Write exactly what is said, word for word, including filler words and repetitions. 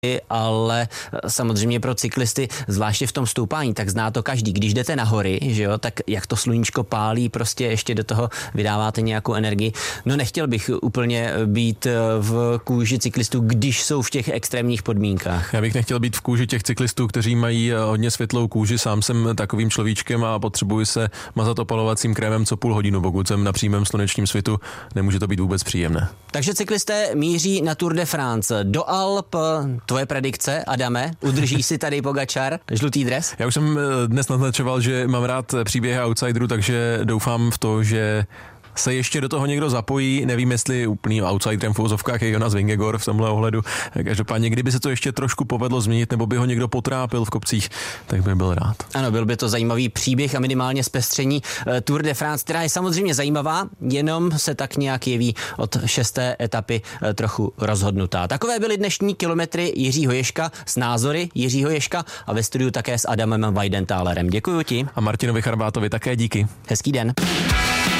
ale samozřejmě pro cyklisty, zvláště v tom stoupání, tak zná to každý. Když jdete na hory, že jo, tak jak to sluníčko pálí, prostě ještě do toho vydáváte nějakou energii. No nechtěl bych úplně být v kůži cyklistů, když jsou v těch extrémních podmínkách. Já bych nechtěl být v kůži těch cyklistů, kteří mají hodně světlou kůži. Sám jsem takovým človíčkem a potřebuji se mazat opalovacím krémem co půl hodinu, pokud jsem na přímém slunečním svitu, nemůže to být vůbec příjemné. Takže cyklisté míří na Tour de France. Do Alp, tvoje predikce, Adame, udrží si tady Pogačar žlutý dres? Já už jsem dnes naznačoval, že mám rád příběhy outsiderů, takže doufám v to, že se ještě do toho někdo zapojí. Nevím, jestli úplný outsiderem v uvozovkách je Jonas Vingegaard v tomhle ohledu. Každopádně, kdyby se to ještě trošku povedlo změnit, nebo by ho někdo potrápil v kopcích, tak by byl rád. Ano, byl by to zajímavý příběh a minimálně zpestření Tour de France, která je samozřejmě zajímavá, jenom se tak nějak jeví od šesté etapy trochu rozhodnutá. Takové byly dnešní kilometry Jiřího Ježka s názory Jiřího Ježka a ve studiu také s Adamem Weidentálerem. Děkuju ti. A Martinovi Charbátovi také díky. Hezký den.